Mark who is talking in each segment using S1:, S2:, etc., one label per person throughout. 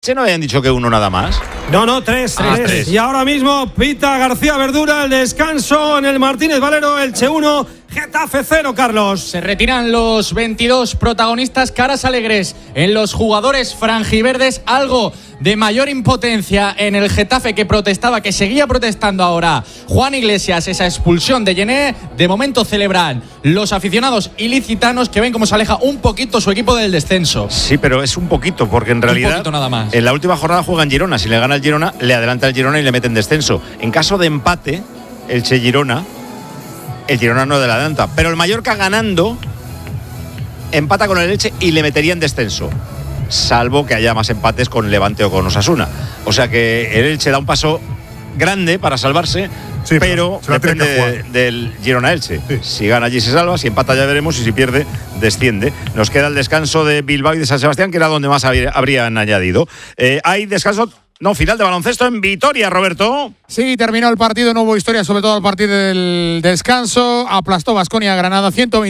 S1: ¿Se no habían dicho que uno nada más?
S2: No, tres. Y ahora mismo pita García Verdura el descanso en el Martínez Valero, Elche 1, Getafe 0, Carlos.
S3: Se retiran los 22 protagonistas, caras alegres en los jugadores franjiverdes, algo de mayor impotencia en el Getafe que protestaba, que seguía protestando ahora Juan Iglesias, esa expulsión de Yené. De momento celebran los aficionados ilicitanos que ven cómo se aleja un poquito su equipo del descenso.
S1: Sí, pero es un poquito, porque en realidad
S3: un poquito nada más.
S1: En la última jornada juegan Girona. Si le gana el Girona, le adelanta el Girona y le mete en descenso. En caso de empate, Elche-Girona, el Girona no le adelanta, pero el Mallorca ganando empata con el Elche y le metería en descenso, salvo que haya más empates con Levante o con Osasuna. O sea que el Elche da un paso grande para salvarse, sí, pero depende del Girona-Elche. Sí. Si gana allí se salva, si empata ya veremos, y si pierde desciende. Nos queda el descanso de Bilbao y de San Sebastián, que era donde más habrían añadido. Hay descanso. No, final de baloncesto en Vitoria, Roberto.
S4: Sí, terminó el partido, no hubo historia, sobre todo al partir del descanso. Aplastó Baskonia Granada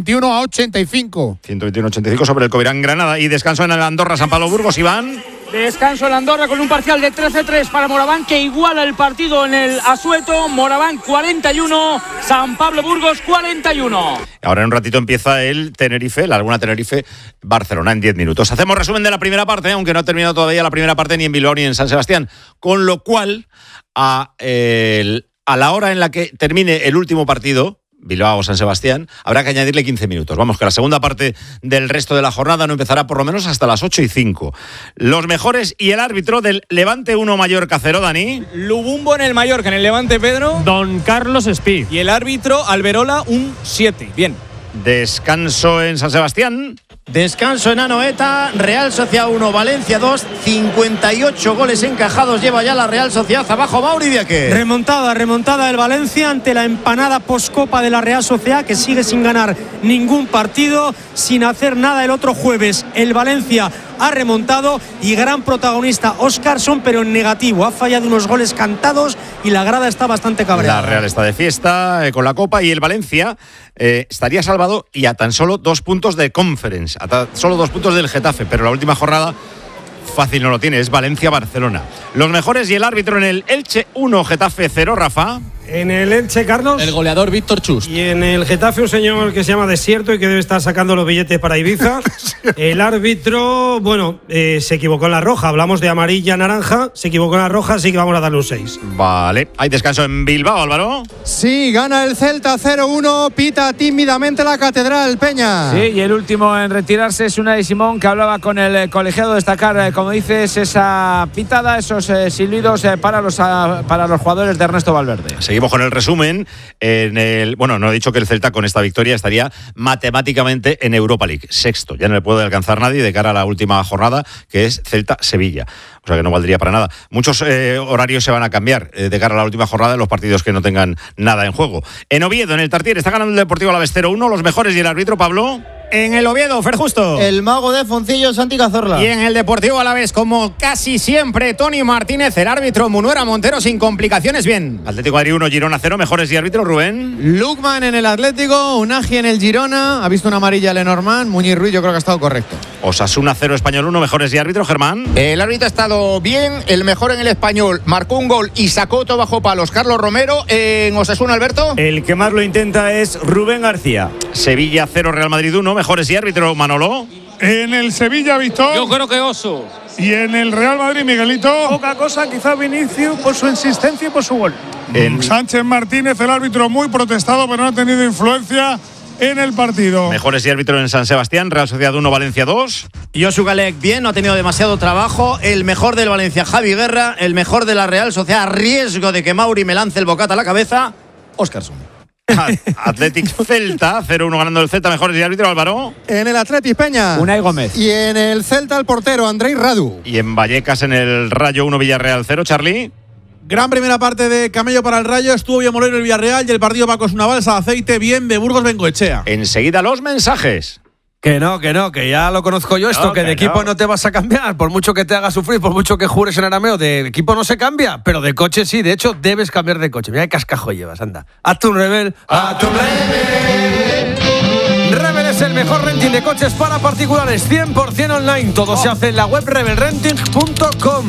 S4: 121-85.
S1: 121-85 sobre el Covirán Granada. Y descanso en el Andorra San Pablo Burgos, Iván.
S5: Descanso en Andorra con un parcial de 13-3 para Moraván, que iguala el partido en el Asueto. Moraván 41, San Pablo Burgos 41.
S1: Ahora en un ratito empieza el Tenerife, la Laguna Tenerife-Barcelona en 10 minutos. Hacemos resumen de la primera parte, aunque no ha terminado todavía la primera parte ni en Bilbao ni en San Sebastián. Con lo cual, a la hora en la que termine el último partido, Bilbao o San Sebastián, habrá que añadirle 15 minutos. Vamos, que la segunda parte del resto de la jornada no empezará por lo menos hasta las 8:05. Los mejores y el árbitro del Levante 1 Mallorca 0, Dani.
S6: Lubumbo en el Mallorca, en el Levante, Pedro.
S2: Don Carlos Espí.
S6: Y el árbitro Alberola, un 7. Bien.
S1: Descanso en San Sebastián.
S7: Descanso en Anoeta, Real Sociedad 1, Valencia 2, 58 goles encajados lleva ya la Real Sociedad. Abajo Mauri Diaque.
S2: Remontada del Valencia ante la empanada postcopa de la Real Sociedad, que sigue sin ganar ningún partido, sin hacer nada el otro jueves. El Valencia ha remontado y gran protagonista Óscarson, pero en negativo. Ha fallado unos goles cantados y la grada está bastante cabreada.
S1: La Real está de fiesta con la Copa, y el Valencia estaría salvado y a tan solo 2 puntos de Conference, a tan solo 2 puntos del Getafe, pero la última jornada fácil no lo tiene, es Valencia-Barcelona. Los mejores y el árbitro en el Elche 1, Getafe 0, Rafa.
S2: En el Elche, Carlos,
S3: el goleador Víctor Chust.
S2: Y en el Getafe un señor que se llama Desierto y que debe estar sacando los billetes para Ibiza. El árbitro, se equivocó en la roja. Hablamos de amarilla, naranja. Se equivocó en la roja, así que vamos a darle un 6.
S1: Vale. ¿Hay descanso en Bilbao, Álvaro?
S4: Sí, gana el Celta 0-1. Pita tímidamente la Catedral, Peña.
S8: Sí, y el último en retirarse es Unai Simón, que hablaba con el colegiado. Destacar, como dices, esa pitada, esos silbidos para los jugadores de Ernesto Valverde.
S1: Seguimos con el resumen. No he dicho que el Celta con esta victoria estaría matemáticamente en Europa League, sexto. Ya no le puede alcanzar nadie de cara a la última jornada, que es Celta-Sevilla. O sea que no valdría para nada. Muchos horarios se van a cambiar de cara a la última jornada en los partidos que no tengan nada en juego. En Oviedo, en el Tartiere, está ganando el Deportivo Alavés 0-1. Los mejores y el árbitro, Pablo.
S9: En el Oviedo, Fer Justo.
S7: El mago de Foncillo, Santi Cazorla.
S9: Y en el Deportivo Alavés, como casi siempre, Toni Martínez, el árbitro Munuera Montero, sin complicaciones, bien.
S1: Atlético de Madrid 1, Girona 0, mejores y árbitro, Rubén.
S4: Lukman en el Atlético, Unagi en el Girona, ha visto una amarilla Lenormand, Muñiz Ruiz yo creo que ha estado correcto.
S1: Osasuna 0, Español 1, mejores y árbitro, Germán.
S10: El árbitro ha estado bien, el mejor en el Español, marcó un gol y sacó otro bajo palos, Carlos Romero. En Osasuna, Alberto.
S11: El que más lo intenta es Rubén García.
S1: Sevilla 0, Real Madrid 1, mejores y árbitro, Manolo.
S12: En el Sevilla, Víctor.
S6: Yo creo que Oso.
S12: Y en el Real Madrid, Miguelito.
S13: Poca cosa, quizá Vinicius por su insistencia y por su gol.
S12: Sánchez Martínez, el árbitro muy protestado, pero no ha tenido influencia en el partido.
S1: Mejores y árbitro en San Sebastián, Real Sociedad 1, Valencia 2.
S7: Josu Galec, bien, no ha tenido demasiado trabajo. El mejor del Valencia, Javi Guerra. El mejor de la Real Sociedad, a riesgo de que Mauri me lance el bocata a la cabeza, Óscarson.
S1: Athletic Celta 0-1 ganando el Celta, mejores y árbitro, Álvaro.
S4: En el Athletic Peña,
S8: Unai Gómez.
S4: Y en el Celta el portero Andrei Radu.
S1: Y en Vallecas en el Rayo 1, Villarreal 0, Charlie.
S14: Gran primera parte de Camello para el Rayo, estuvo bien Molero el Villarreal y el partido va con una balsa de aceite bien de Burgos Bengoechea.
S1: Enseguida los mensajes.
S15: Que ya lo conozco yo esto, que de equipo no te vas a cambiar, por mucho que te haga sufrir, por mucho que jures en arameo, de equipo no se cambia, pero de coche sí, de hecho debes cambiar de coche. Mira qué cascajo llevas, anda. Hazte un Rebel. ¡Hazte un Rebel! ¡Rebel tienes el mejor renting de coches para particulares, 100% online. Todo se hace en la web rebelrenting.com.